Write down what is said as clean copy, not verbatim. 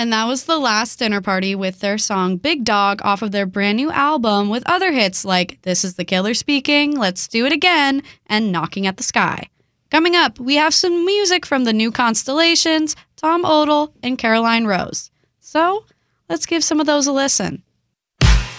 And that was The Last Dinner Party with their song Big Dog off of their brand new album with other hits like This Is the Killer Speaking, Let's Do It Again, and Knocking at the Sky. Coming up, we have some music from the New Constellations, Tom Odell, and Caroline Rose. So let's give some of those a listen.